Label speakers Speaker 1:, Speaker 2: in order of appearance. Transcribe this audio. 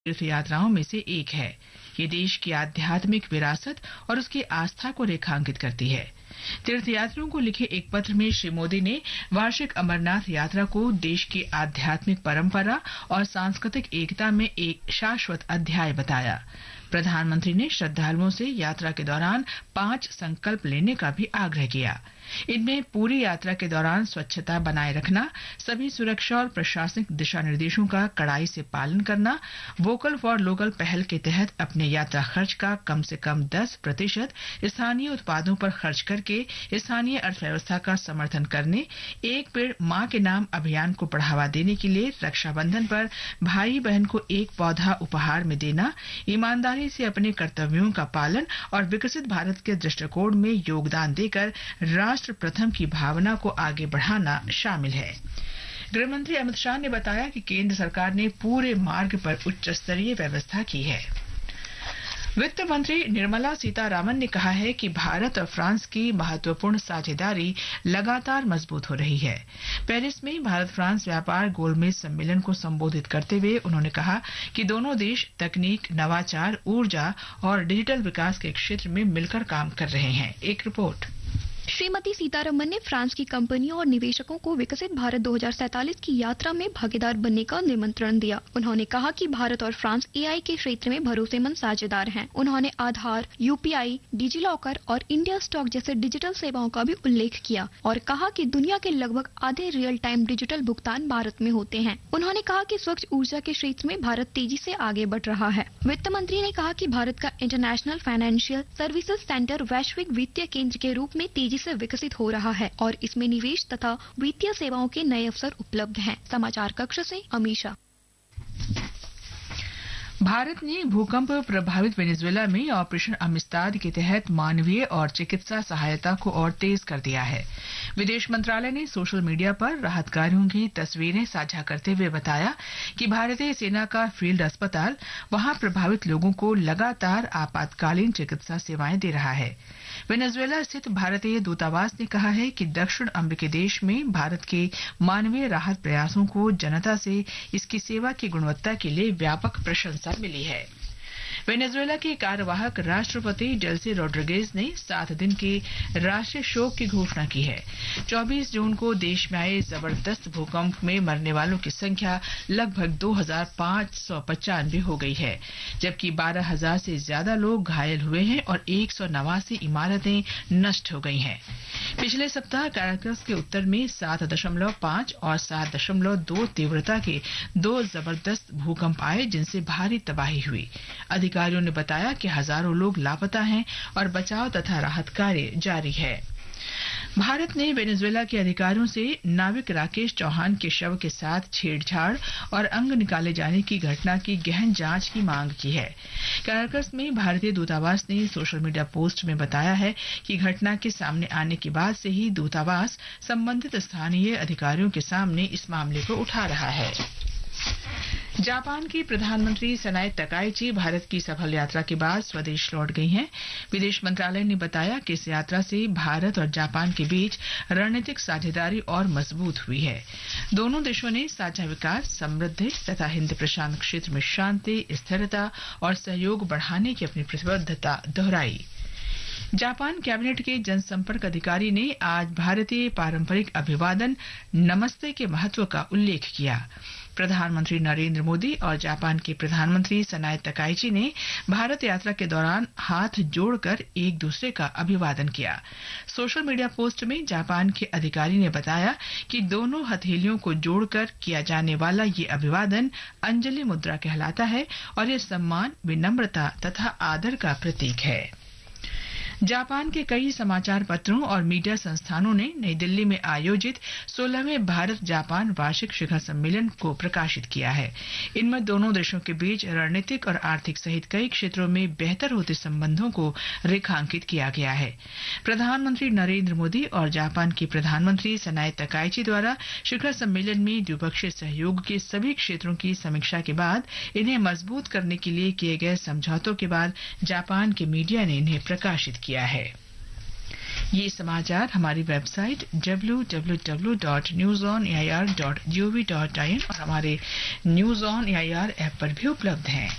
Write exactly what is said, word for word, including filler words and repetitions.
Speaker 1: तीर्थ यात्राओं में से एक है। ये देश की आध्यात्मिक विरासत और उसकी आस्था को रेखांकित करती है। तीर्थयात्रियों को लिखे एक पत्र में श्री मोदी ने वार्षिक अमरनाथ यात्रा को देश की आध्यात्मिक परंपरा और सांस्कृतिक एकता में एक शाश्वत अध्याय बताया। प्रधानमंत्री ने श्रद्धालुओं से यात्रा के दौरान पांच संकल्प लेने का भी आग्रह किया। इनमें पूरी यात्रा के दौरान स्वच्छता बनाए रखना, सभी सुरक्षा और प्रशासनिक दिशा निर्देशों का कड़ाई से पालन करना, वोकल फॉर लोकल पहल के तहत अपने यात्रा खर्च का कम से कम दस प्रतिशत स्थानीय उत्पादों पर खर्च करके स्थानीय अर्थव्यवस्था का समर्थन करने, एक पेड़ मां के नाम अभियान को बढ़ावा देने के लिए रक्षाबंधन पर भाई बहन को एक पौधा उपहार में देना, ईमानदारी से अपने कर्तव्यों का पालन और विकसित भारत के दृष्टिकोण में योगदान देकर राष्ट्र प्रथम की भावना को आगे बढ़ाना शामिल है। गृहमंत्री अमित शाह ने बताया कि केंद्र सरकार ने पूरे मार्ग पर उच्च स्तरीय व्यवस्था की है। वित्त मंत्री निर्मला सीतारामन ने कहा है कि भारत और फ्रांस की महत्वपूर्ण साझेदारी लगातार मजबूत हो रही है। पेरिस में भारत फ्रांस व्यापार गोलमेज सम्मेलन को संबोधित करते हुए उन्होंने कहा कि दोनों देश तकनीक, नवाचार, ऊर्जा और डिजिटल विकास के क्षेत्र में मिलकर काम कर रहे हैं। एक रिपोर्ट।
Speaker 2: श्रीमती सीतारमन ने फ्रांस की कंपनियों और निवेशकों को विकसित भारत दो हज़ार सैंतालीस की यात्रा में भागीदार बनने का निमंत्रण दिया। उन्होंने कहा कि भारत और फ्रांस एआई के क्षेत्र में भरोसेमंद साझेदार हैं। उन्होंने आधार, यूपीआई, डिजिलॉकर और इंडिया स्टॉक जैसे डिजिटल सेवाओं का भी उल्लेख किया और कहा कि दुनिया के लगभग आधे रियल टाइम डिजिटल भुगतान भारत में होते हैं। उन्होंने कहा कि स्वच्छ ऊर्जा के क्षेत्र में भारत तेजी से आगे बढ़ रहा है। वित्त मंत्री ने कहा कि भारत का इंटरनेशनल फाइनेंशियल सर्विसेज सेंटर वैश्विक वित्तीय केंद्र के रूप में तेजी से विकसित हो रहा है और इसमें निवेश तथा वित्तीय सेवाओं के नए अवसर उपलब्ध हैं। समाचार कक्ष से अमीषा।
Speaker 1: भारत ने भूकंप प्रभावित वेनेजुएला में ऑपरेशन अमिस्ताद के तहत मानवीय और चिकित्सा सहायता को और तेज कर दिया है। विदेश मंत्रालय ने सोशल मीडिया पर राहत कार्यों की तस्वीरें साझा करते हुए बताया कि भारतीय सेना का फील्ड अस्पताल वहां प्रभावित लोगों को लगातार आपातकालीन चिकित्सा सेवाएं दे रहा है। वेनेजुएला स्थित भारतीय दूतावास ने कहा है कि दक्षिण अमेरिकी देश में भारत के मानवीय राहत प्रयासों को जनता से इसकी सेवा की गुणवत्ता के लिए व्यापक प्रशंसा मिली है। वेनेजुएला के कार्यवाहक राष्ट्रपति डेल्सी रोड्रिगेज ने सात दिन के राष्ट्रीय शोक की घोषणा की है। चौबीस जून को देश में आए जबरदस्त भूकंप में मरने वालों की संख्या लगभग दो हजार पांच सौ पचानवे हो गई है, जबकि बारह हजार से ज्यादा लोग घायल हुए हैं और एक सौ नवासी इमारतें नष्ट हो गई हैं। पिछले सप्ताह कैराकस के उत्तर में सात दशमलव पांच और सात दशमलव दो तीव्रता के दो जबरदस्त भूकंप आए, जिनसे भारी तबाही हुई। अधिकारियों ने बताया कि हजारों लोग लापता हैं और बचाव तथा राहत कार्य जारी है। भारत ने वेनेजुएला के अधिकारियों से नाविक राकेश चौहान के शव के साथ छेड़छाड़ और अंग निकाले जाने की घटना की गहन जांच की मांग की है। कैराकस में भारतीय दूतावास ने सोशल मीडिया पोस्ट में बताया है कि घटना के सामने आने के बाद से ही दूतावास संबंधित स्थानीय अधिकारियों के सामने इस मामले को उठा रहा है। जापान की प्रधानमंत्री सनाए तकाइची भारत की सफल यात्रा के बाद स्वदेश लौट गई हैं। विदेश मंत्रालय ने बताया कि इस यात्रा से भारत और जापान के बीच रणनीतिक साझेदारी और मजबूत हुई है। दोनों देशों ने साझा विकास, समृद्धि तथा हिंद प्रशांत क्षेत्र में शांति, स्थिरता और सहयोग बढ़ाने की अपनी प्रतिबद्धता दोहराई। जापान कैबिनेट के जनसंपर्क अधिकारी ने आज भारतीय पारंपरिक अभिवादन नमस्ते के महत्व का उल्लेख किया। प्रधानमंत्री नरेंद्र मोदी और जापान के प्रधानमंत्री सनाए तकाइची ने भारत यात्रा के दौरान हाथ जोड़कर एक दूसरे का अभिवादन किया। सोशल मीडिया पोस्ट में जापान के अधिकारी ने बताया कि दोनों हथेलियों को जोड़कर किया जाने वाला ये अभिवादन अंजलि मुद्रा कहलाता है और ये सम्मान, विनम्रता तथा आदर का प्रतीक है। जापान के कई समाचार पत्रों और मीडिया संस्थानों ने नई दिल्ली में आयोजित सोलहवें भारत जापान वार्षिक शिखर सम्मेलन को प्रकाशित किया है। इनमें दोनों देशों के बीच रणनीतिक और आर्थिक सहित कई क्षेत्रों में बेहतर होते संबंधों को रेखांकित किया गया है। प्रधानमंत्री नरेंद्र मोदी और जापान की प्रधानमंत्री सनाए तकाइची द्वारा शिखर सम्मेलन में द्विपक्षीय सहयोग के सभी क्षेत्रों की समीक्षा के बाद इन्हें मजबूत करने के लिए किए गए समझौतों के बाद जापान के मीडिया ने इन्हें प्रकाशित किया है। ये समाचार हमारी website W W W dot news on A I R dot G O V dot I N और हमारे news on A I R app पर भी उपलब्ध हैं।